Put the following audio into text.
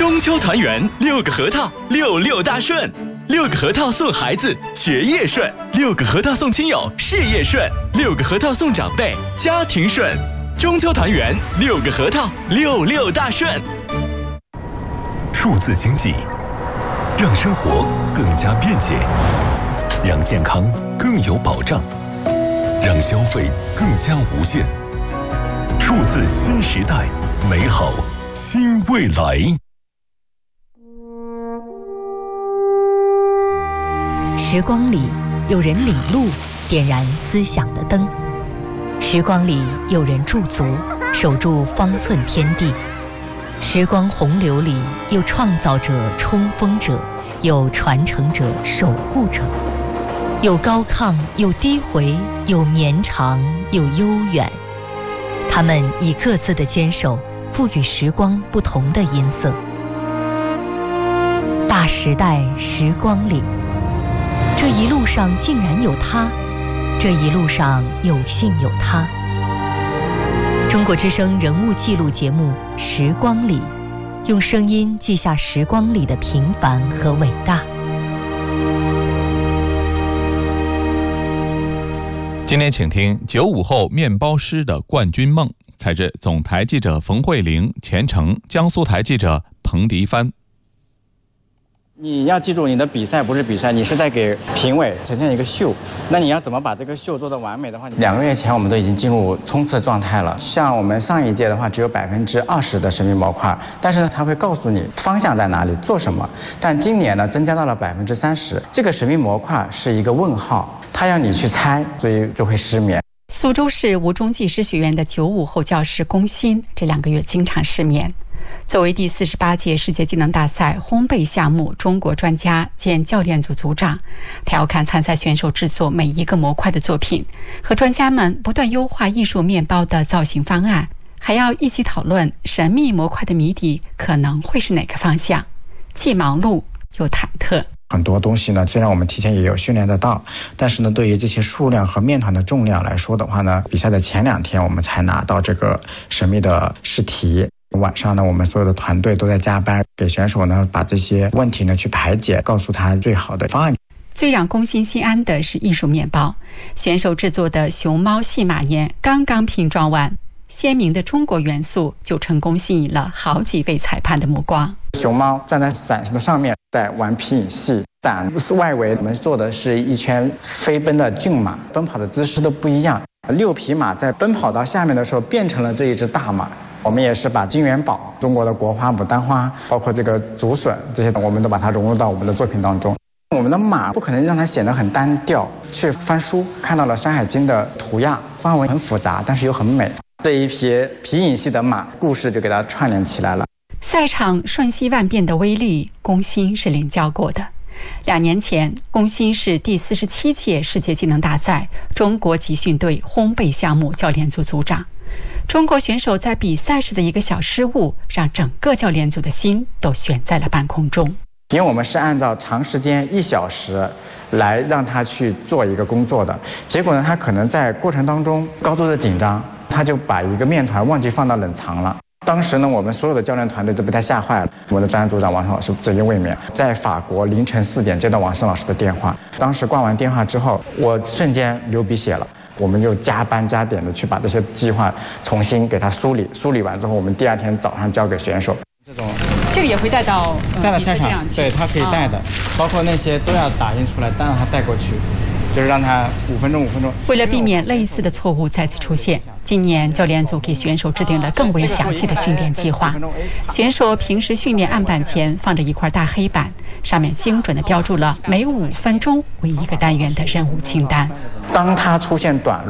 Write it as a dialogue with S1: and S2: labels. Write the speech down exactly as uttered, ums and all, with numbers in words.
S1: 中秋团圆，六个核桃，六六大顺。六个核桃送孩子，学业顺；六个核桃送亲友，事业顺；六个核桃送长辈，家庭顺。中秋团圆，六个核桃，六六大顺。
S2: 数字经济让生活更加便捷，让健康更有保障，让消费更加无限。数字新时代，美好新未来。
S3: 时光里有人领路，点燃思想的灯；时光里有人驻足，守住方寸天地；时光洪流里有创造者、冲锋者，有传承者、守护者，有高亢，有低回，有绵长，有悠远。他们以各自的坚守，赋予时光不同的音色。大时代时光里，这一路上竟然有他，这一路上有幸有他。中国之声人物记录节目《时光里》，用声音记下时光里的平凡和伟大。
S4: 今天请听九五后面包师的冠军梦，采自总台记者冯慧玲、钱程，江苏台记者彭迪帆。
S5: 你要记住，你的比赛不是比赛，你是在给评委呈现一个秀。那你要怎么把这个秀做得完美的话，两个月前我们都已经进入冲刺状态了。像我们上一届的话，只有百分之二十的神秘模块，但是呢，它会告诉你方向在哪里，做什么。但今年呢，增加到了百分之三十，这个神秘模块是一个问号，它要你去猜，所以就会失眠。
S6: 苏州市吴中技师学院的九五后教师龚鑫，这两个月经常失眠。作为第四十八届世界技能大赛烘焙项目中国专家兼教练组组长，他要看参赛选手制作每一个模块的作品，和专家们不断优化艺术面包的造型方案，还要一起讨论神秘模块的谜底可能会是哪个方向，既忙碌又忐忑。
S5: 很多东西呢，虽然我们提前也有训练得到，但是呢，对于这些数量和面团的重量来说的话呢，比赛的前两天我们才拿到这个神秘的试题。晚上呢，我们所有的团队都在加班，给选手呢把这些问题呢去排解，告诉他最好的方案。
S6: 最让龚鑫心安的是艺术面包，选手制作的熊猫戏马年刚刚拼装完，鲜明的中国元素就成功吸引了好几位裁判的目光。
S5: 熊猫站在伞的上面，在玩皮影戏，伞外围我们做的是一圈飞奔的骏马，奔跑的姿势都不一样。六匹马在奔跑到下面的时候，变成了这一只大马。我们也是把金元宝、中国的国花牡丹花，包括这个竹笋，这些我们都把它融入到我们的作品当中。我们的马不可能让它显得很单调，去翻书看到了《山海经》的图样，方文很复杂，但是又很美。这一匹皮影戏的马，故事就给它串联起来了。
S6: 赛场瞬息万变的威力，龚鑫是领教过的。两年前，龚鑫是第四十七届世界技能大赛中国集训队烘焙项目教练组组长。中国选手在比赛时的一个小失误，让整个教练组的心都悬在了半空中。
S5: 因为我们是按照长时间一小时来让他去做一个工作的，结果呢，他可能在过程当中高度的紧张，他就把一个面团忘记放到冷藏了。当时呢，我们所有的教练团队都被他吓坏了。我们的专业组长王胜老师直接卫冕，在法国凌晨四点接到王胜老师的电话，当时挂完电话之后，我瞬间流鼻血了。我们就加班加点的去把这些计划重新给他梳理，梳理完之后，我们第二天早上交给选手。这种
S6: 这个也会带到
S5: 带到赛场，对，他可以带的，包括那些都要打印出来，但让他带过去，就是让他五分钟五分钟。
S6: 为了避免类似的错误再次出现，今年教练组给选手制定了更为详细的训练计划。选手平时训练案板前放着一块大黑板，上面精准地标注了每五分钟为一个单元的任务清单。
S5: 当他出现短路